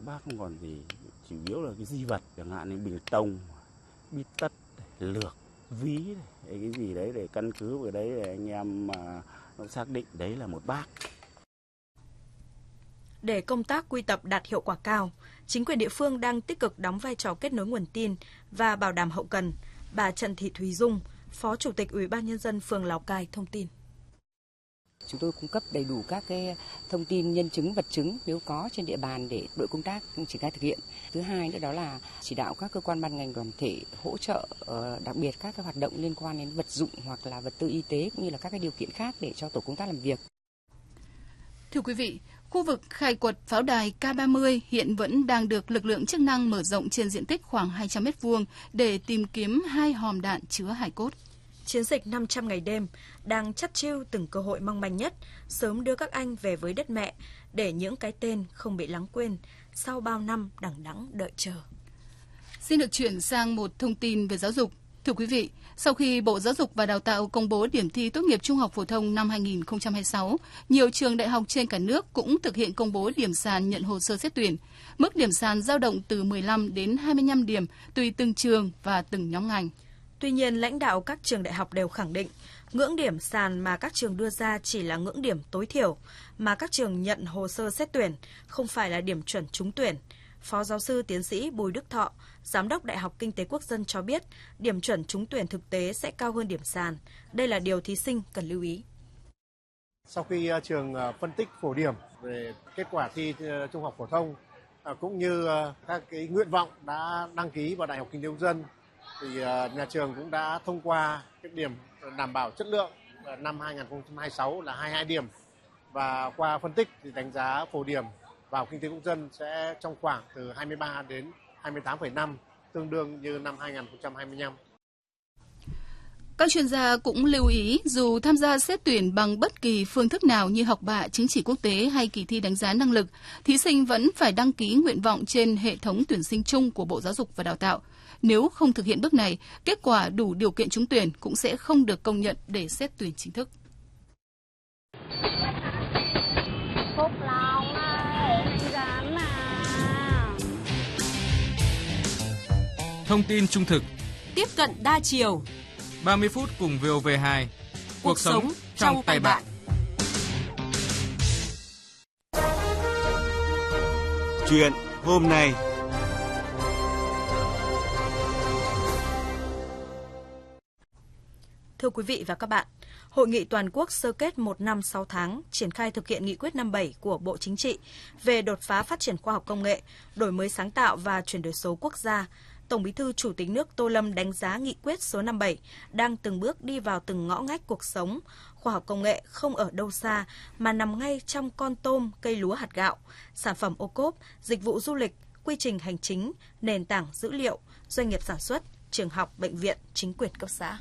bác không còn gì, chủ yếu là cái di vật, chẳng hạn như bình tông, bít tất, lược, ví, cái gì đấy để căn cứ vào đấy để anh em nó xác định đấy là một bác. Để công tác quy tập đạt hiệu quả cao, chính quyền địa phương đang tích cực đóng vai trò kết nối nguồn tin và bảo đảm hậu cần. Bà Trần Thị Thúy Dung, Phó Chủ tịch Ủy ban Nhân dân phường Lào Cai thông tin. Chúng tôi cung cấp đầy đủ các cái thông tin nhân chứng, vật chứng nếu có trên địa bàn để đội công tác triển khai thực hiện. Thứ hai nữa đó là chỉ đạo các cơ quan ban ngành đoàn thể hỗ trợ đặc biệt các cái hoạt động liên quan đến vật dụng hoặc là vật tư y tế cũng như là các cái điều kiện khác để cho tổ công tác làm việc. Thưa quý vị, khu vực khai quật pháo đài K30 hiện vẫn đang được lực lượng chức năng mở rộng trên diện tích khoảng 200 m2 để tìm kiếm 2 hòm đạn chứa hài cốt. Chiến dịch 500 ngày đêm đang chắt chiu từng cơ hội mong manh nhất sớm đưa các anh về với đất mẹ để những cái tên không bị lãng quên sau bao năm đằng đẵng đợi chờ. Xin được chuyển sang một thông tin về giáo dục. Thưa quý vị, sau khi Bộ Giáo dục và Đào tạo công bố điểm thi tốt nghiệp trung học phổ thông năm 2026, nhiều trường đại học trên cả nước cũng thực hiện công bố điểm sàn nhận hồ sơ xét tuyển. Mức điểm sàn dao động từ 15 đến 25 điểm tùy từng trường và từng nhóm ngành. Tuy nhiên, lãnh đạo các trường đại học đều khẳng định ngưỡng điểm sàn mà các trường đưa ra chỉ là ngưỡng điểm tối thiểu, mà các trường nhận hồ sơ xét tuyển không phải là điểm chuẩn trúng tuyển. Phó giáo sư tiến sĩ Bùi Đức Thọ, Giám đốc Đại học Kinh tế Quốc dân cho biết, điểm chuẩn trúng tuyển thực tế sẽ cao hơn điểm sàn. Đây là điều thí sinh cần lưu ý. Sau khi trường phân tích phổ điểm về kết quả thi trung học phổ thông cũng như các cái nguyện vọng đã đăng ký vào Đại học Kinh tế Quốc dân, thì nhà trường cũng đã thông qua cái điểm đảm bảo chất lượng năm 2026 là 22 điểm, và qua phân tích thì đánh giá phổ điểm vào Kinh tế Quốc dân sẽ trong khoảng từ 23 đến 28,5, tương đương như năm 2025. Các chuyên gia cũng lưu ý dù tham gia xét tuyển bằng bất kỳ phương thức nào như học bạ, chứng chỉ quốc tế hay kỳ thi đánh giá năng lực, thí sinh vẫn phải đăng ký nguyện vọng trên hệ thống tuyển sinh chung của Bộ Giáo dục và Đào tạo. Nếu không thực hiện bước này, kết quả đủ điều kiện trúng tuyển cũng sẽ không được công nhận để xét tuyển chính thức. Thông tin trung thực, tiếp cận đa chiều, 30 phút cùng VOV2. Cuộc sống trong tay bạn. Chuyện hôm nay. Thưa quý vị và các bạn, Hội nghị toàn quốc sơ kết 1 năm 6 tháng triển khai thực hiện nghị quyết 57 của Bộ Chính trị về đột phá phát triển khoa học công nghệ, đổi mới sáng tạo và chuyển đổi số quốc gia. Tổng Bí thư Chủ tịch nước Tô Lâm đánh giá nghị quyết số 57 đang từng bước đi vào từng ngõ ngách cuộc sống. Khoa học công nghệ không ở đâu xa mà nằm ngay trong con tôm, cây lúa hạt gạo, sản phẩm ô cốp, dịch vụ du lịch, quy trình hành chính, nền tảng dữ liệu, doanh nghiệp sản xuất, trường học, bệnh viện, chính quyền cấp xã.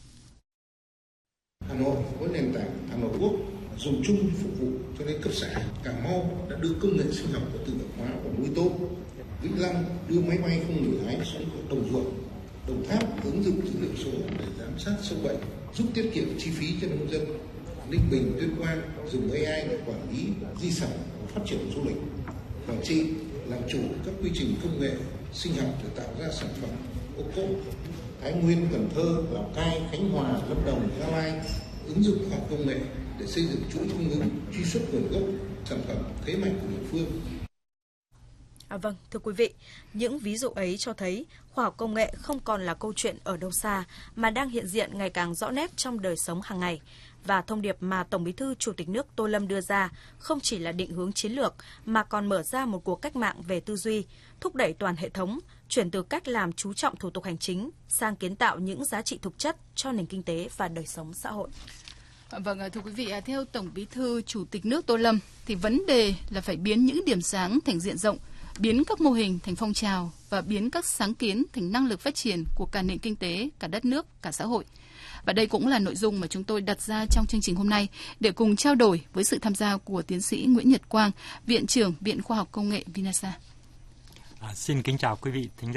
Hà Nội có nền tảng Hà Nội Quốc dùng chung phục vụ cho đến cấp xã. Cà Mau đã đưa công nghệ sinh học và tự động hóa vào nuôi tôm. Vĩnh Long đưa máy bay không người lái xuống đồng ruộng. Đồng Tháp ứng dụng dữ liệu số để giám sát sâu bệnh, giúp tiết kiệm chi phí cho nông dân. Ninh Bình, Tuyên Quang dùng AI để quản lý di sản và phát triển du lịch. Quảng Trị làm chủ các quy trình công nghệ sinh học để tạo ra sản phẩm ô cốp. Thái Nguyên, Cần Thơ, Lào Cai, Khánh Hòa, Lâm Đồng, Gia Lai ứng dụng khoa học công nghệ để xây dựng chuỗi cung ứng, truy xuất nguồn gốc sản phẩm thế mạnh của địa phương. Vâng, thưa quý vị, những ví dụ ấy cho thấy khoa học công nghệ không còn là câu chuyện ở đâu xa mà đang hiện diện ngày càng rõ nét trong đời sống hàng ngày. Và thông điệp mà Tổng Bí thư Chủ tịch nước Tô Lâm đưa ra không chỉ là định hướng chiến lược mà còn mở ra một cuộc cách mạng về tư duy, thúc đẩy toàn hệ thống, chuyển từ cách làm chú trọng thủ tục hành chính sang kiến tạo những giá trị thực chất cho nền kinh tế và đời sống xã hội. Vâng, thưa quý vị, theo Tổng Bí thư Chủ tịch nước Tô Lâm thì vấn đề là phải biến những điểm sáng thành diện rộng, biến các mô hình thành phong trào và biến các sáng kiến thành năng lực phát triển của cả nền kinh tế, cả đất nước, cả xã hội. Và đây cũng là nội dung mà chúng tôi đặt ra trong chương trình hôm nay để cùng trao đổi với sự tham gia của tiến sĩ Nguyễn Nhật Quang, Viện trưởng Viện Khoa học Công nghệ Vinasa. Xin kính chào quý vị thính giả.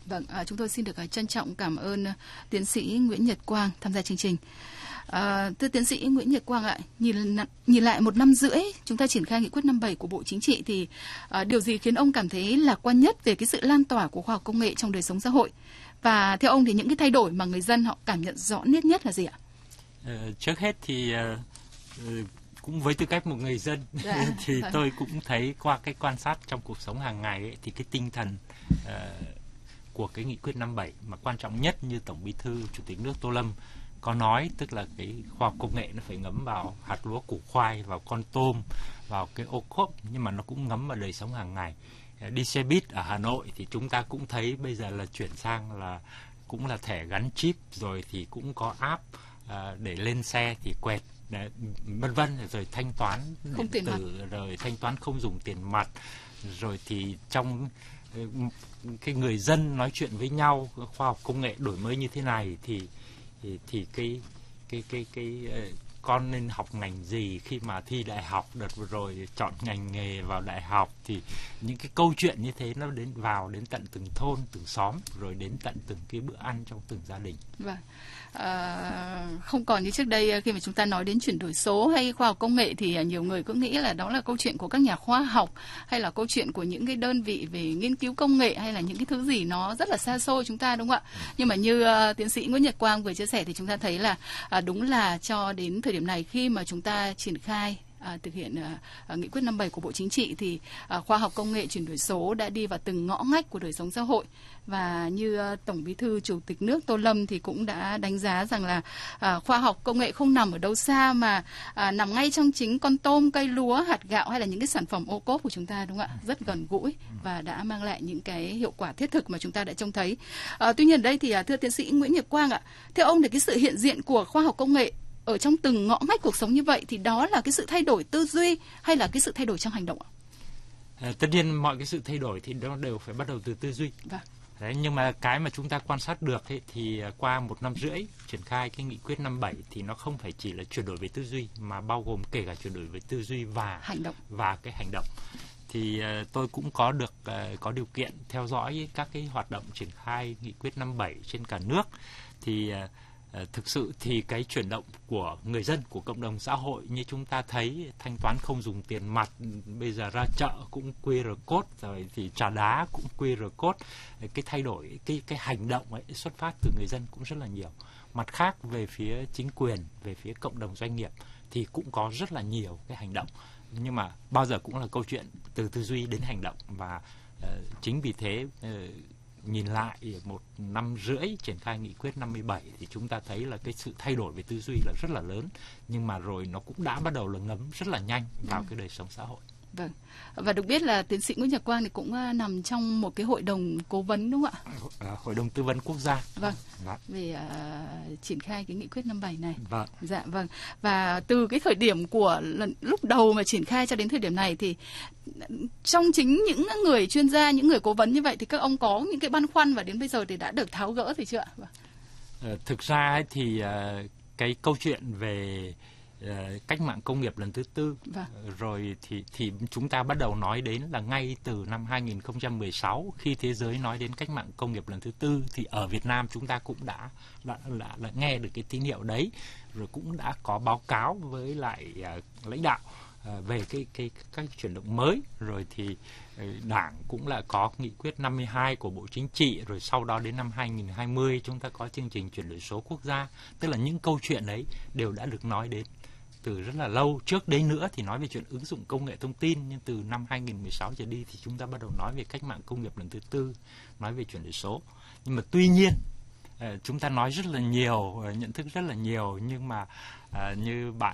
Vâng, chúng tôi xin được trân trọng cảm ơn tiến sĩ Nguyễn Nhật Quang tham gia chương trình. Thưa tiến sĩ Nguyễn Nhật Quang ạ, nhìn lại 1 năm rưỡi chúng ta triển khai nghị quyết 57 của Bộ Chính trị thì điều gì khiến ông cảm thấy lạc quan nhất về cái sự lan tỏa của khoa học công nghệ trong đời sống xã hội? Và theo ông thì những cái thay đổi mà người dân họ cảm nhận rõ nét nhất là gì ạ? Trước hết thì cũng với tư cách một người dân thì tôi cũng thấy qua cái quan sát trong cuộc sống hàng ngày ấy, thì cái tinh thần của cái nghị quyết 57 mà quan trọng nhất như Tổng Bí thư Chủ tịch nước Tô Lâm có nói, tức là cái khoa học công nghệ nó phải ngấm vào hạt lúa củ khoai, vào con tôm, vào cái ô cốp, nhưng mà nó cũng ngấm vào đời sống hàng ngày. Đi xe buýt ở Hà Nội thì chúng ta cũng thấy bây giờ là chuyển sang là cũng là thẻ gắn chip, rồi thì cũng có app để lên xe thì quẹt vân vân, rồi thanh toán không điện tử, rồi thanh toán không dùng tiền mặt, rồi thì trong cái người dân nói chuyện với nhau, khoa học công nghệ đổi mới như thế này thì cái con nên học ngành gì khi mà thi đại học, đợt vừa rồi chọn ngành nghề vào đại học, thì những cái câu chuyện như thế nó đến tận từng thôn, từng xóm, rồi đến tận từng cái bữa ăn trong từng gia đình. Vâng. Không còn như trước đây khi mà chúng ta nói đến chuyển đổi số hay khoa học công nghệ thì nhiều người cũng nghĩ là đó là câu chuyện của các nhà khoa học, hay là câu chuyện của những cái đơn vị về nghiên cứu công nghệ, hay là những cái thứ gì nó rất là xa xôi chúng ta, đúng không ạ? Nhưng mà như tiến sĩ Nguyễn Nhật Quang vừa chia sẻ thì chúng ta thấy là đúng là cho đến thời điểm này khi mà chúng ta triển khai thực hiện nghị quyết 57 của Bộ Chính trị thì khoa học công nghệ chuyển đổi số đã đi vào từng ngõ ngách của đời sống xã hội. Và như Tổng Bí thư Chủ tịch nước Tô Lâm thì cũng đã đánh giá rằng là khoa học công nghệ không nằm ở đâu xa mà nằm ngay trong chính con tôm, cây lúa, hạt gạo hay là những cái sản phẩm ô cốp của chúng ta, đúng không ạ? Rất gần gũi và đã mang lại những cái hiệu quả thiết thực mà chúng ta đã trông thấy. Tuy nhiên đây thì thưa tiến sĩ Nguyễn Nhật Quang ạ, theo ông thì cái sự hiện diện của khoa học công nghệ ở trong từng ngõ ngách cuộc sống như vậy thì đó là cái sự thay đổi tư duy hay là cái sự thay đổi trong hành động ạ? Tất nhiên mọi cái sự thay đổi thì nó đều phải bắt đầu từ tư duy. Vâng. Đấy, nhưng mà cái mà chúng ta quan sát được ấy, thì qua 1 năm rưỡi triển khai cái nghị quyết 57 thì nó không phải chỉ là chuyển đổi về tư duy mà bao gồm kể cả chuyển đổi về tư duy và hành động. Và cái hành động. Thì tôi cũng có điều kiện theo dõi các cái hoạt động triển khai nghị quyết 57 trên cả nước. Thì thực sự thì cái chuyển động của người dân, của cộng đồng xã hội như chúng ta thấy, thanh toán không dùng tiền mặt, bây giờ ra chợ cũng QR code, rồi thì trà đá cũng QR code, cái thay đổi, cái hành động ấy xuất phát từ người dân cũng rất là nhiều. Mặt khác về phía chính quyền, về phía cộng đồng doanh nghiệp thì cũng có rất là nhiều cái hành động, nhưng mà bao giờ cũng là câu chuyện từ tư duy đến hành động. Và chính vì thế nhìn lại 1 năm rưỡi triển khai nghị quyết 57 thì chúng ta thấy là cái sự thay đổi về tư duy là rất là lớn, nhưng mà rồi nó cũng đã bắt đầu là ngấm rất là nhanh vào cái đời sống xã hội. Vâng. Và được biết là tiến sĩ Nguyễn Nhật Quang thì cũng nằm trong một cái hội đồng cố vấn, đúng không ạ? Hội đồng tư vấn quốc gia. Vâng. Về triển khai cái nghị quyết 57 này. Vâng. Dạ vâng. Và từ cái khởi điểm của lúc đầu mà triển khai cho đến thời điểm này thì trong chính những người chuyên gia, những người cố vấn như vậy thì các ông có những cái băn khoăn và đến bây giờ thì đã được tháo gỡ thì chưa ạ? Vâng. Thực ra thì cái câu chuyện về cách mạng công nghiệp lần thứ tư, vâng, rồi thì chúng ta bắt đầu nói đến là ngay từ năm 2016 khi thế giới nói đến cách mạng công nghiệp lần thứ tư thì ở Việt Nam chúng ta cũng đã nghe được cái tín hiệu đấy, rồi cũng đã có báo cáo với lại lãnh đạo về các chuyển động mới, rồi thì Đảng cũng là có nghị quyết 52 của Bộ Chính trị, rồi sau đó đến năm 2020 chúng ta có chương trình chuyển đổi số quốc gia, tức là những câu chuyện đấy đều đã được nói đến từ rất là lâu. Trước đấy nữa thì nói về chuyện ứng dụng công nghệ thông tin, nhưng từ năm 2016 trở đi thì chúng ta bắt đầu nói về cách mạng công nghiệp lần thứ tư, nói về chuyển đổi số. Nhưng mà tuy nhiên chúng ta nói rất là nhiều, nhận thức rất là nhiều, nhưng mà như bạn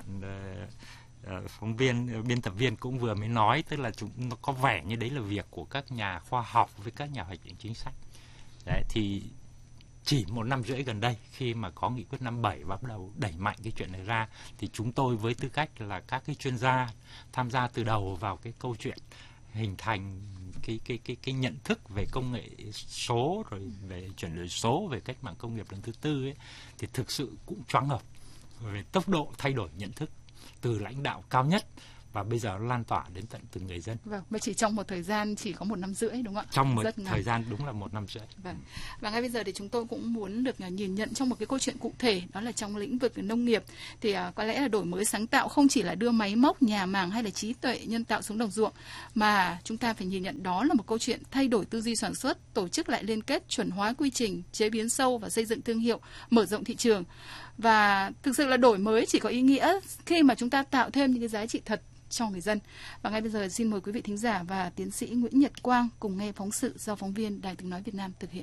phóng viên, biên tập viên cũng vừa mới nói, tức là nó có vẻ như đấy là việc của các nhà khoa học với các nhà hoạch định chính sách. Đấy, thì chỉ 1 năm rưỡi gần đây khi mà có nghị quyết 57 và bắt đầu đẩy mạnh cái chuyện này ra thì chúng tôi với tư cách là các cái chuyên gia tham gia từ đầu vào cái câu chuyện hình thành cái nhận thức về công nghệ số, rồi về chuyển đổi số, về cách mạng công nghiệp lần thứ tư ấy, thì thực sự cũng choáng ngợp về tốc độ thay đổi nhận thức từ lãnh đạo cao nhất và bây giờ lan tỏa đến tận từng người dân. Vâng, và chỉ trong một thời gian chỉ có 1 năm rưỡi đúng không ạ? Trong một thời gian đúng là 1 năm rưỡi. Vâng. Và ngay bây giờ thì chúng tôi cũng muốn được nhìn nhận trong một cái câu chuyện cụ thể, đó là trong lĩnh vực nông nghiệp thì có lẽ là đổi mới sáng tạo không chỉ là đưa máy móc, nhà màng hay là trí tuệ nhân tạo xuống đồng ruộng, mà chúng ta phải nhìn nhận đó là một câu chuyện thay đổi tư duy sản xuất, tổ chức lại liên kết, chuẩn hóa quy trình, chế biến sâu và xây dựng thương hiệu, mở rộng thị trường. Và thực sự là đổi mới chỉ có ý nghĩa khi mà chúng ta tạo thêm những cái giá trị thật cho người dân. Và ngay bây giờ xin mời quý vị thính giả và tiến sĩ Nguyễn Nhật Quang cùng nghe phóng sự do phóng viên Đài Tiếng nói Việt Nam thực hiện.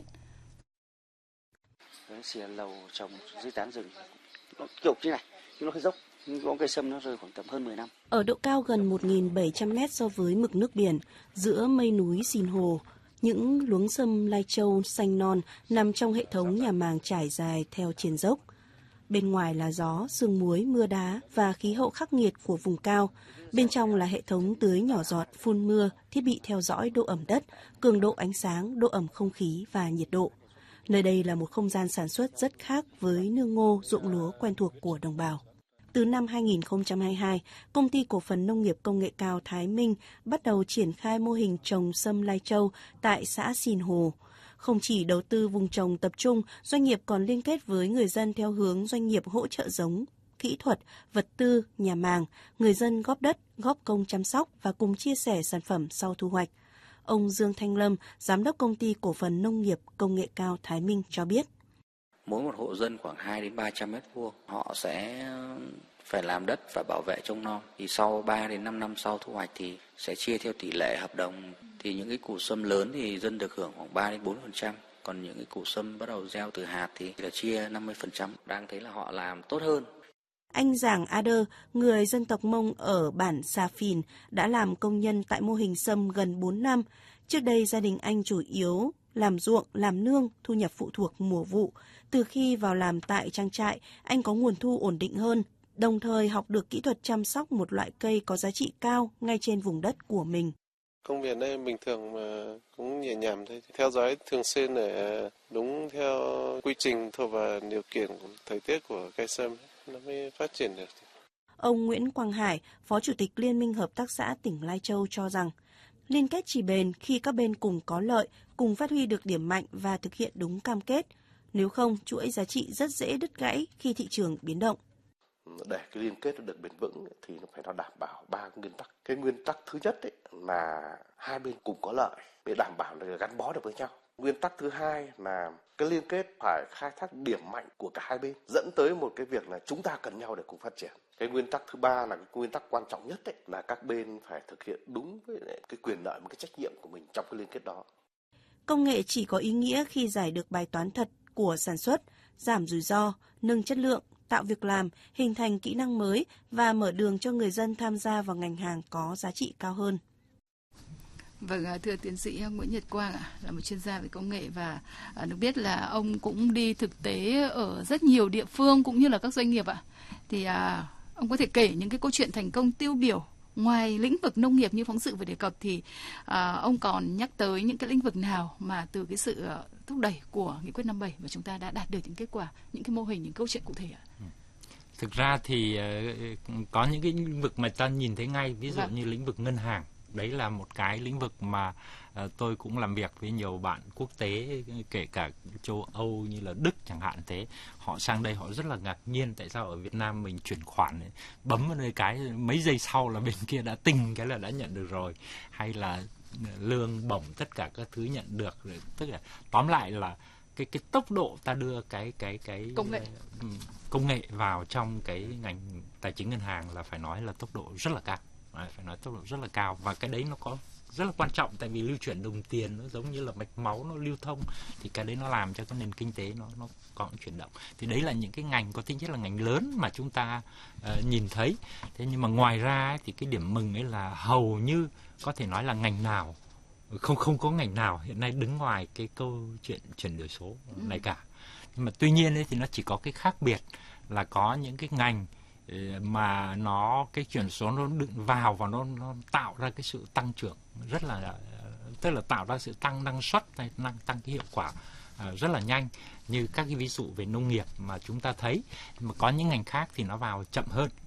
Xìa lầu trồng dưới tán rừng nó kiểu như này, nhưng nó hơi dốc, có cây sâm nó rơi khoảng tầm hơn 10 năm. Ở độ cao gần 1.700 mét so với mực nước biển, giữa mây núi Sìn Hồ, những luống sâm lai châu xanh non nằm trong hệ thống nhà màng trải dài theo triền dốc. Bên ngoài là gió, sương muối, mưa đá và khí hậu khắc nghiệt của vùng cao. Bên trong là hệ thống tưới nhỏ giọt, phun mưa, thiết bị theo dõi độ ẩm đất, cường độ ánh sáng, độ ẩm không khí và nhiệt độ. Nơi đây là một không gian sản xuất rất khác với nương ngô, ruộng lúa quen thuộc của đồng bào. Từ năm 2022, Công ty Cổ phần Nông nghiệp Công nghệ cao Thái Minh bắt đầu triển khai mô hình trồng sâm lai châu tại xã Sìn Hồ. Không chỉ đầu tư vùng trồng tập trung, doanh nghiệp còn liên kết với người dân theo hướng doanh nghiệp hỗ trợ giống, kỹ thuật, vật tư, nhà màng, người dân góp đất, góp công chăm sóc và cùng chia sẻ sản phẩm sau thu hoạch. Ông Dương Thanh Lâm, Giám đốc Công ty Cổ phần Nông nghiệp Công nghệ cao Thái Minh cho biết. Mỗi một hộ dân khoảng 2 đến 300 mét vuông, họ sẽ phải làm đất và bảo vệ trông nom. Thì sau 3 đến 5 năm sau thu hoạch thì sẽ chia theo tỷ lệ hợp đồng. Thì những cái củ sâm lớn thì dân được hưởng khoảng 3 đến 4%. Còn những cái củ sâm bắt đầu gieo từ hạt thì là chia 50%. Đang thấy là họ làm tốt hơn. Anh Giàng A Đơ, người dân tộc Mông ở bản Sa Phìn, đã làm công nhân tại mô hình sâm gần 4 năm. Trước đây gia đình anh chủ yếu làm ruộng, làm nương, thu nhập phụ thuộc mùa vụ. Từ khi vào làm tại trang trại, anh có nguồn thu ổn định hơn, đồng thời học được kỹ thuật chăm sóc một loại cây có giá trị cao ngay trên vùng đất của mình. Công việc đây bình thường mà cũng nhẹ nhàng thôi, theo dõi thường xuyên để đúng theo quy trình thuộc và điều kiện của thời tiết của cây sâm nó mới phát triển được. Ông Nguyễn Quang Hải, Phó Chủ tịch Liên minh Hợp tác xã tỉnh Lai Châu cho rằng, liên kết chỉ bền khi các bên cùng có lợi, cùng phát huy được điểm mạnh và thực hiện đúng cam kết. Nếu không, chuỗi giá trị rất dễ đứt gãy khi thị trường biến động. Để cái liên kết được bền vững thì nó phải đảm bảo 3 nguyên tắc. Cái nguyên tắc thứ nhất là hai bên cùng có lợi để đảm bảo là gắn bó được với nhau. Nguyên tắc thứ hai là cái liên kết phải khai thác điểm mạnh của cả hai bên, dẫn tới một cái việc là chúng ta cần nhau để cùng phát triển. Cái nguyên tắc thứ ba là cái nguyên tắc quan trọng nhất là các bên phải thực hiện đúng với cái quyền lợi và cái trách nhiệm của mình trong cái liên kết đó. Công nghệ chỉ có ý nghĩa khi giải được bài toán thật của sản xuất, giảm rủi ro, nâng chất lượng, tạo việc làm, hình thành kỹ năng mới và mở đường cho người dân tham gia vào ngành hàng có giá trị cao hơn. Vâng, thưa tiến sĩ Nguyễn Nhật Quang là một chuyên gia về công nghệ và được biết là ông cũng đi thực tế ở rất nhiều địa phương cũng như là các doanh nghiệp ạ. Thì ông có thể kể những cái câu chuyện thành công tiêu biểu ngoài lĩnh vực nông nghiệp như phóng sự vừa đề cập thì ông còn nhắc tới những cái lĩnh vực nào mà từ cái sự thúc đẩy của Nghị quyết 57 mà chúng ta đã đạt được những kết quả, những cái mô hình, những câu chuyện cụ thể ạ? Thực ra thì có những cái lĩnh vực mà ta nhìn thấy ngay, ví dụ như lĩnh vực ngân hàng. Đấy là một cái lĩnh vực mà tôi cũng làm việc với nhiều bạn quốc tế, kể cả châu Âu như là Đức chẳng hạn thế. Họ sang đây họ rất là ngạc nhiên tại sao ở Việt Nam mình chuyển khoản ấy, bấm vào nơi cái mấy giây sau là bên kia đã tinh cái là đã nhận được rồi. Hay là lương bổng tất cả các thứ nhận được. Tức là tóm lại là cái tốc độ ta đưa cái công nghệ vào trong cái ngành tài chính ngân hàng là phải nói là tốc độ rất là cao. Phải nói tốc độ rất là cao và cái đấy nó có rất là quan trọng tại vì lưu chuyển đồng tiền nó giống như là mạch máu nó lưu thông thì cái đấy nó làm cho cái nền kinh tế nó có chuyển động. Thì đấy là những cái ngành có tính chất là ngành lớn mà chúng ta nhìn thấy. Thế nhưng mà ngoài ra ấy, thì cái điểm mừng ấy là hầu như có thể nói là ngành nào không có ngành nào hiện nay đứng ngoài cái câu chuyện chuyển đổi số này cả. Nhưng mà tuy nhiên ấy, thì nó chỉ có cái khác biệt là có những cái ngành mà nó cái chuyển số nó đựng vào và nó tạo ra cái sự tăng trưởng rất là, tức là tạo ra sự tăng năng suất hay tăng cái hiệu quả rất là nhanh, như các cái ví dụ về nông nghiệp mà chúng ta thấy. Mà có những ngành khác thì nó vào chậm hơn,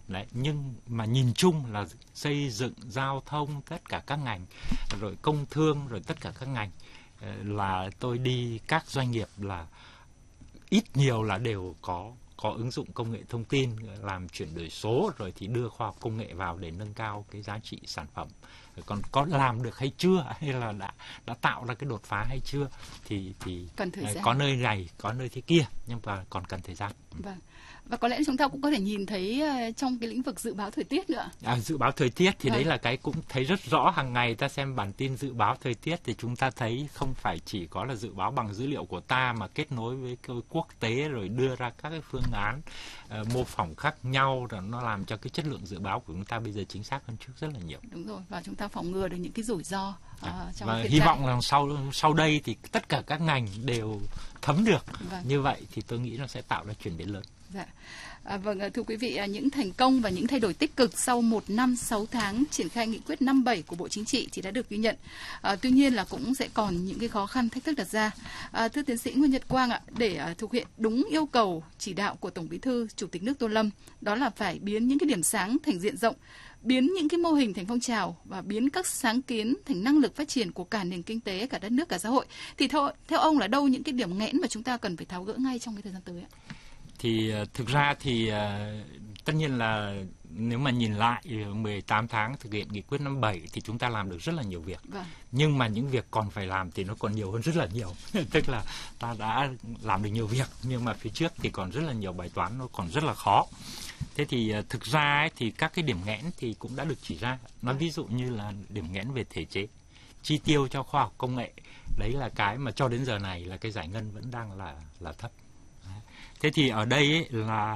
Đấy, nhưng mà nhìn chung là xây dựng, giao thông, tất cả các ngành, rồi công thương, rồi tất cả các ngành, là tôi đi các doanh nghiệp là ít nhiều là đều có ứng dụng công nghệ thông tin, làm chuyển đổi số, rồi thì đưa khoa học công nghệ vào để nâng cao cái giá trị sản phẩm. Còn có làm được hay chưa, hay là đã tạo ra cái đột phá hay chưa thì có nơi này, có nơi thế kia, nhưng mà còn cần thời gian. Vâng. Và có lẽ chúng ta cũng có thể nhìn thấy trong cái lĩnh vực dự báo thời tiết nữa. Dự báo thời tiết thì đấy là cái cũng thấy rất rõ. Hàng ngày ta xem bản tin dự báo thời tiết thì chúng ta thấy không phải chỉ có là dự báo bằng dữ liệu của ta, mà kết nối với quốc tế, rồi đưa ra các cái phương án mô phỏng khác nhau, rồi nó làm cho cái chất lượng dự báo của chúng ta bây giờ chính xác hơn trước rất là nhiều. Đúng rồi, và chúng ta phòng ngừa được những cái rủi ro trong và hy vọng là sau đây thì tất cả các ngành đều thấm được. Như vậy thì tôi nghĩ nó sẽ tạo ra chuyển biến lớn. Dạ. Vâng, thưa quý vị, những thành công và những thay đổi tích cực sau 1 năm 6 tháng triển khai nghị quyết 57 của Bộ Chính trị thì đã được ghi nhận. Tuy nhiên là cũng sẽ còn những cái khó khăn, thách thức đặt ra. Thưa tiến sĩ Nguyễn Nhật Quang ạ, để thực hiện đúng yêu cầu chỉ đạo của Tổng Bí thư Chủ tịch nước Tô Lâm, đó là phải biến những cái điểm sáng thành diện rộng, biến những cái mô hình thành phong trào và biến các sáng kiến thành năng lực phát triển của cả nền kinh tế, cả đất nước, cả xã hội. Thì theo ông là đâu những cái điểm nghẽn mà chúng ta cần phải tháo gỡ ngay trong cái thời gian tới ạ? Thì thực ra thì tất nhiên là nếu mà nhìn lại 18 tháng thực hiện nghị quyết 57 thì chúng ta làm được rất là nhiều việc. Nhưng mà những việc còn phải làm thì nó còn nhiều hơn rất là nhiều. Tức là ta đã làm được nhiều việc, nhưng mà phía trước thì còn rất là nhiều bài toán, nó còn rất là khó. Thế thì thực ra ấy, thì các cái điểm nghẽn thì cũng đã được chỉ ra. Nói ví dụ như là điểm nghẽn về thể chế, chi tiêu cho khoa học công nghệ. Đấy là cái mà cho đến giờ này là cái giải ngân vẫn đang là thấp. Thế thì ở đây ấy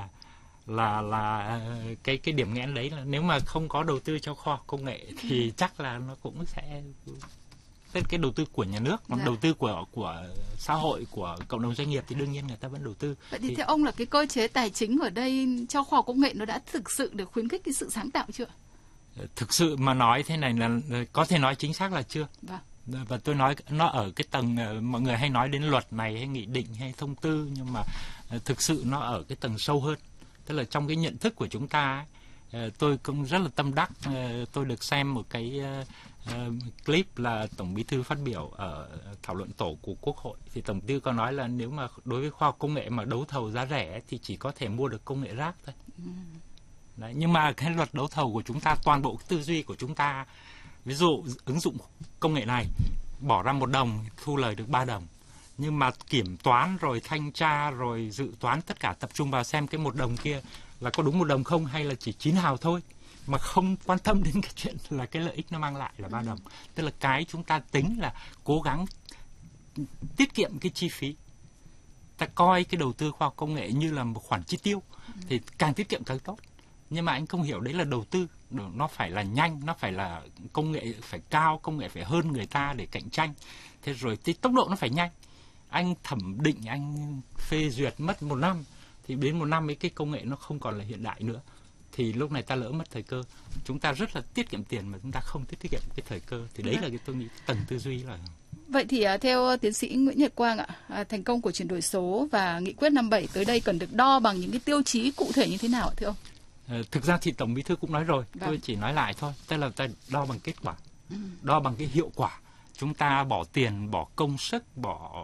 là cái điểm nghẽn đấy là nếu mà không có đầu tư cho khoa học công nghệ thì chắc là nó cũng sẽ cái đầu tư của nhà nước, còn đầu tư của xã hội, của cộng đồng doanh nghiệp thì đương nhiên người ta vẫn đầu tư. Vậy thì theo ông là cái cơ chế tài chính ở đây cho khoa học công nghệ nó đã thực sự được khuyến khích cái sự sáng tạo chưa? Thực sự mà nói thế này là có thể nói chính xác là chưa. Và tôi nói nó ở cái tầng mọi người hay nói đến luật này hay nghị định hay thông tư, nhưng mà thực sự nó ở cái tầng sâu hơn. Tức là trong cái nhận thức của chúng ta ấy, tôi cũng rất là tâm đắc. Tôi được xem một cái clip là Tổng Bí thư phát biểu ở thảo luận tổ của Quốc hội. Thì Tổng Bí thư có nói là nếu mà đối với khoa học công nghệ mà đấu thầu giá rẻ thì chỉ có thể mua được công nghệ rác thôi. Đấy, nhưng mà cái luật đấu thầu của chúng ta, toàn bộ cái tư duy của chúng ta, ví dụ ứng dụng công nghệ này bỏ ra 1 đồng thu lời được 3 đồng. Nhưng mà kiểm toán rồi thanh tra rồi dự toán tất cả tập trung vào xem cái 1 đồng kia là có đúng 1 đồng không hay là chỉ 9 hào thôi, mà không quan tâm đến cái chuyện là cái lợi ích nó mang lại là 3 đồng. Tức là cái chúng ta tính là cố gắng tiết kiệm cái chi phí. Ta coi cái đầu tư khoa học công nghệ như là một khoản chi tiêu thì càng tiết kiệm càng tốt. Nhưng mà anh không hiểu đấy là đầu tư, nó phải là nhanh, nó phải là công nghệ phải cao, công nghệ phải hơn người ta để cạnh tranh. Thế rồi thì tốc độ nó phải nhanh. Anh thẩm định, anh phê duyệt mất 1 năm, thì đến 1 năm ấy cái công nghệ nó không còn là hiện đại nữa. Thì lúc này ta lỡ mất thời cơ. Chúng ta rất là tiết kiệm tiền mà chúng ta không tiết kiệm cái thời cơ. Thì đấy là cái tôi nghĩ tầng tư duy là... Vậy thì theo tiến sĩ Nguyễn Nhật Quang ạ, thành công của chuyển đổi số và nghị quyết 57 tới đây cần được đo bằng những cái tiêu chí cụ thể như thế nào ạ thưa ông? Thực ra thì Tổng Bí thư cũng nói rồi, tôi chỉ nói lại thôi. Tức là ta đo bằng kết quả, đo bằng cái hiệu quả. Chúng ta bỏ tiền, bỏ công sức, bỏ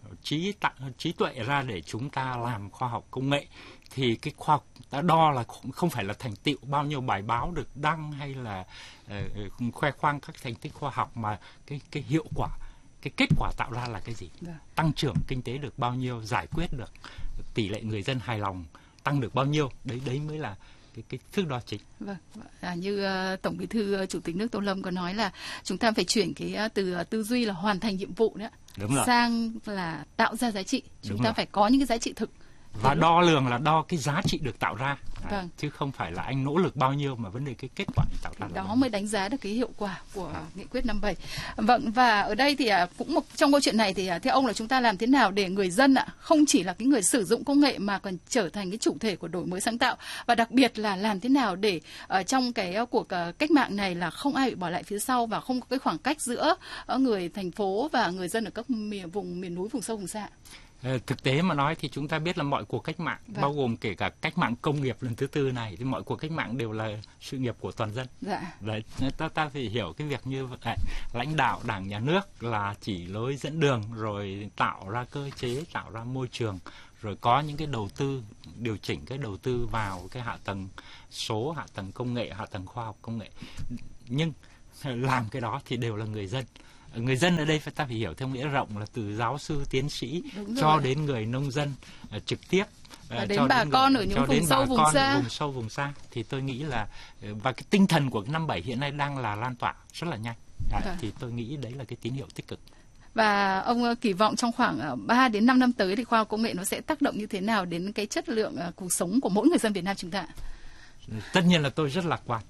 trí tuệ ra để chúng ta làm khoa học công nghệ. Thì cái khoa học ta đo là không phải là thành tựu bao nhiêu bài báo được đăng hay là khoe khoang các thành tích khoa học, mà cái hiệu quả, cái kết quả tạo ra là cái gì? Tăng trưởng kinh tế được bao nhiêu, giải quyết được tỷ lệ người dân hài lòng tăng được bao nhiêu, đấy mới là cái thước đo chính. Vâng, như Tổng Bí thư Chủ tịch nước Tô Lâm có nói là chúng ta phải chuyển cái từ tư duy là hoàn thành nhiệm vụ nữa sang là tạo ra giá trị. Chúng ta phải có những cái giá trị thực. Và đo lường là đo cái giá trị được tạo ra, chứ không phải là anh nỗ lực bao nhiêu, mà vấn đề cái kết quả tạo ra. Đó mới đánh giá được cái hiệu quả của nghị quyết 57. Vâng, và ở đây thì cũng trong câu chuyện này thì theo ông là chúng ta làm thế nào để người dân không chỉ là cái người sử dụng công nghệ mà còn trở thành cái chủ thể của đổi mới sáng tạo, và đặc biệt là làm thế nào để trong cái cuộc cách mạng này là không ai bị bỏ lại phía sau và không có cái khoảng cách giữa người thành phố và người dân ở các vùng miền núi, vùng sâu, vùng xa. Thực tế mà nói thì chúng ta biết là mọi cuộc cách mạng, bao gồm kể cả cách mạng công nghiệp lần thứ tư này, thì mọi cuộc cách mạng đều là sự nghiệp của toàn dân. Đấy, ta phải hiểu cái việc như vậy. Lãnh đạo Đảng, Nhà nước là chỉ lối dẫn đường, rồi tạo ra cơ chế, tạo ra môi trường, rồi có những cái đầu tư, điều chỉnh cái đầu tư vào cái hạ tầng số, hạ tầng công nghệ, hạ tầng khoa học công nghệ. Nhưng làm cái đó thì đều là người dân. Người dân ở đây ta phải hiểu theo nghĩa rộng là từ giáo sư, tiến sĩ cho đến người nông dân trực tiếp, đến bà con ở những vùng sâu vùng xa. Thì tôi nghĩ là và cái tinh thần của năm 7 hiện nay đang là lan tỏa rất là nhanh. Thì tôi nghĩ đấy là cái tín hiệu tích cực. Và ông kỳ vọng trong khoảng 3 đến 5 năm tới thì khoa học công nghệ nó sẽ tác động như thế nào đến cái chất lượng cuộc sống của mỗi người dân Việt Nam chúng ta? Tất nhiên là tôi rất lạc quan.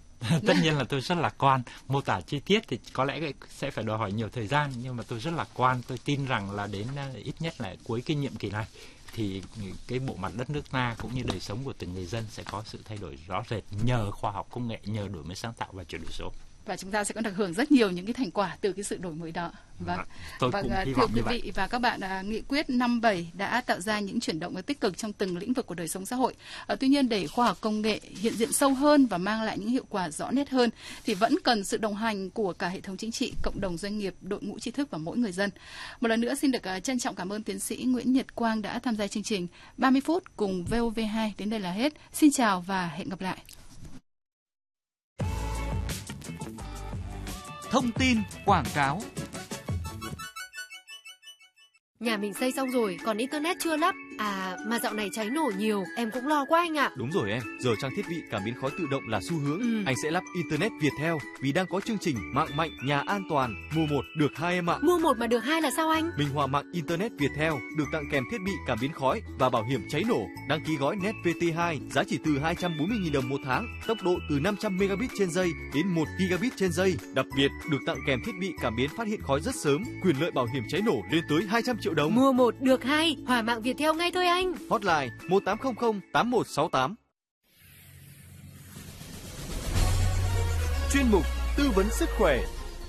Mô tả chi tiết thì có lẽ sẽ phải đòi hỏi nhiều thời gian, nhưng mà tôi rất lạc quan. Tôi tin rằng là đến ít nhất là cuối cái nhiệm kỳ này thì cái bộ mặt đất nước ta cũng như đời sống của từng người dân sẽ có sự thay đổi rõ rệt nhờ khoa học công nghệ, nhờ đổi mới sáng tạo và chuyển đổi số. Và chúng ta sẽ có được hưởng rất nhiều những cái thành quả từ cái sự đổi mới đó. Thưa quý vị và các bạn, nghị quyết 57 đã tạo ra những chuyển động tích cực trong từng lĩnh vực của đời sống xã hội. Tuy nhiên để khoa học công nghệ hiện diện sâu hơn và mang lại những hiệu quả rõ nét hơn thì vẫn cần sự đồng hành của cả hệ thống chính trị, cộng đồng doanh nghiệp, đội ngũ trí thức và mỗi người dân. Một lần nữa xin được trân trọng cảm ơn tiến sĩ Nguyễn Nhật Quang đã tham gia chương trình 30 phút cùng VOV2 đến đây là hết. Xin chào và hẹn gặp lại. Thông tin, quảng cáo. Nhà mình xây xong rồi, còn internet chưa lắp. Mà dạo này cháy nổ nhiều, em cũng lo quá anh ạ. Đúng rồi em, giờ trang thiết bị cảm biến khói tự động là xu hướng. Anh sẽ lắp internet Viettel vì đang có chương trình mạng mạnh, nhà an toàn, mua 1 được 2 em ạ. Mua 1 mà được 2 là sao anh? Minh Hòa mạng internet Viettel được tặng kèm thiết bị cảm biến khói và bảo hiểm cháy nổ. Đăng ký gói Net VT2 giá chỉ từ 240.000 đồng một tháng, tốc độ từ 500 megabit trên giây đến 1 gigabit trên giây. Đặc biệt được tặng kèm thiết bị cảm biến phát hiện khói rất sớm, quyền lợi bảo hiểm cháy nổ lên tới 200 triệu đồng. Mua 1 được 2, Hòa mạng Viettel ngay thôi anh. Hotline 1800 8168. Chuyên mục tư vấn sức khỏe.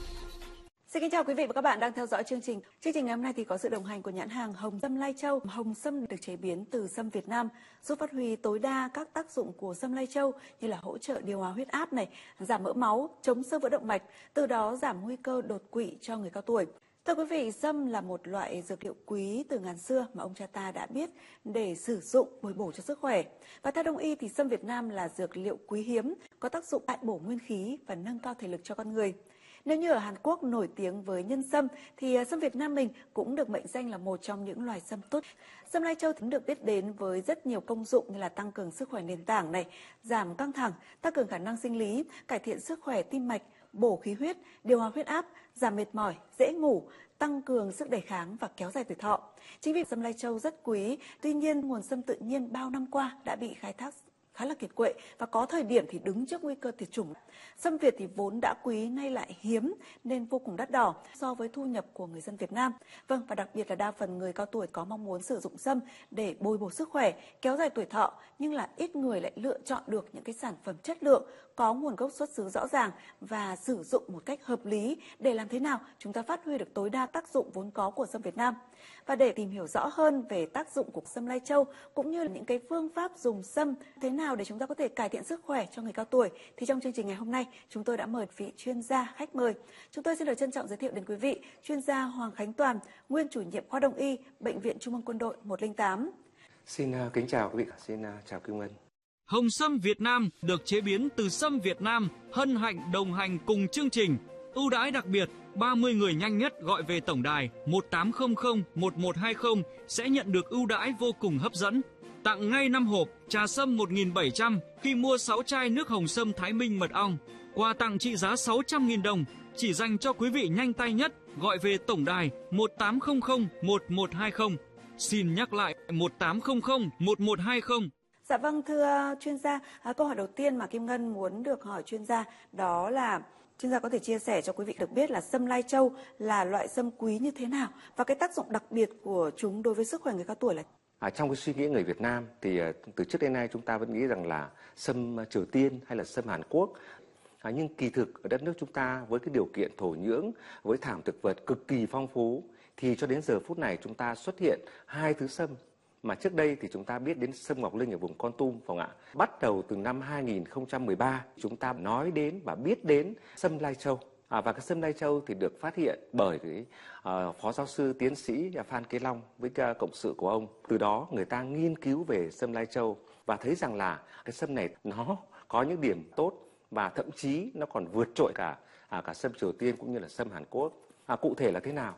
Xin kính chào quý vị và các bạn đang theo dõi chương trình. Chương trình ngày hôm nay thì có sự đồng hành của nhãn hàng Hồng Sâm Lai Châu. Hồng Sâm được chế biến từ sâm Việt Nam, giúp phát huy tối đa các tác dụng của sâm Lai Châu như là hỗ trợ điều hòa huyết áp này, giảm mỡ máu, chống xơ vữa động mạch, từ đó giảm nguy cơ đột quỵ cho người cao tuổi. Thưa quý vị, sâm là một loại dược liệu quý từ ngàn xưa mà ông cha ta đã biết để sử dụng bồi bổ cho sức khỏe. Và theo Đông y thì sâm Việt Nam là dược liệu quý hiếm, có tác dụng đại bổ nguyên khí và nâng cao thể lực cho con người. Nếu như ở Hàn Quốc nổi tiếng với nhân sâm thì sâm Việt Nam mình cũng được mệnh danh là một trong những loài sâm tốt. Sâm Lai Châu được biết đến với rất nhiều công dụng như là tăng cường sức khỏe nền tảng này, giảm căng thẳng, tăng cường khả năng sinh lý, cải thiện sức khỏe tim mạch, bổ khí huyết, điều hòa huyết áp, giảm mệt mỏi, dễ ngủ, tăng cường sức đề kháng và kéo dài tuổi thọ. Chính vì sâm Lai Châu rất quý, tuy nhiên nguồn sâm tự nhiên bao năm qua đã bị khai thác khá là kiệt quệ và có thời điểm thì đứng trước nguy cơ tuyệt chủng. Sâm Việt thì vốn đã quý nay lại hiếm nên vô cùng đắt đỏ so với thu nhập của người dân Việt Nam. Vâng, và đặc biệt là đa phần người cao tuổi có mong muốn sử dụng sâm để bồi bổ sức khỏe, kéo dài tuổi thọ, nhưng là ít người lại lựa chọn được những cái sản phẩm chất lượng, có nguồn gốc xuất xứ rõ ràng và sử dụng một cách hợp lý để làm thế nào chúng ta phát huy được tối đa tác dụng vốn có của sâm Việt Nam. Và để tìm hiểu rõ hơn về tác dụng của sâm Lai Châu cũng như là những cái phương pháp dùng sâm thế nào để chúng ta có thể cải thiện sức khỏe cho người cao tuổi thì trong chương trình ngày hôm nay chúng tôi đã mời vị chuyên gia khách mời. Chúng tôi xin được trân trọng giới thiệu đến quý vị chuyên gia Hoàng Khánh Toàn, nguyên chủ nhiệm khoa Đông y, Bệnh viện Trung ương Quân đội 108. Xin kính chào quý vị, xin chào Kim Ngân. Hồng Sâm Việt Nam được chế biến từ sâm Việt Nam, hân hạnh đồng hành cùng chương trình. Ưu đãi đặc biệt, 30 người nhanh nhất gọi về tổng đài 1800 1120 sẽ nhận được ưu đãi vô cùng hấp dẫn. Tặng ngay 5 hộp trà sâm 1.700 khi mua 6 chai nước hồng sâm Thái Minh mật ong. Quà tặng trị giá 600.000 đồng chỉ dành cho quý vị nhanh tay nhất gọi về tổng đài 1800 1120. Xin nhắc lại 1800 1120. Dạ vâng, thưa chuyên gia, câu hỏi đầu tiên mà Kim Ngân muốn được hỏi chuyên gia đó là chuyên gia có thể chia sẻ cho quý vị được biết là sâm Lai Châu là loại sâm quý như thế nào và cái tác dụng đặc biệt của chúng đối với sức khỏe người cao tuổi là trong cái suy nghĩ người Việt Nam thì từ trước đến nay chúng ta vẫn nghĩ rằng là sâm Triều Tiên hay là sâm Hàn Quốc. Nhưng kỳ thực ở đất nước chúng ta với cái điều kiện thổ nhưỡng, với thảm thực vật cực kỳ phong phú thì cho đến giờ phút này chúng ta xuất hiện 2 thứ sâm mà trước đây thì chúng ta biết đến sâm Ngọc Linh ở vùng Kon Tum, phải không ạ? Bắt đầu từ năm 2013 chúng ta nói đến và biết đến sâm Lai Châu. Và cái sâm Lai Châu thì được phát hiện bởi cái phó giáo sư tiến sĩ Phan Kế Long với cộng sự của ông. Từ đó người ta nghiên cứu về sâm Lai Châu và thấy rằng là cái sâm này nó có những điểm tốt và thậm chí nó còn vượt trội cả sâm Triều Tiên cũng như là sâm Hàn Quốc. Cụ thể là thế nào?